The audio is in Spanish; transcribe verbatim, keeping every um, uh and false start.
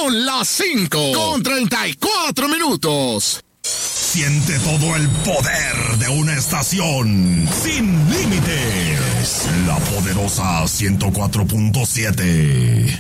Son las cinco con treinta y cuatro minutos. Siente todo el poder de una estación sin límites. La poderosa ciento cuatro punto siete.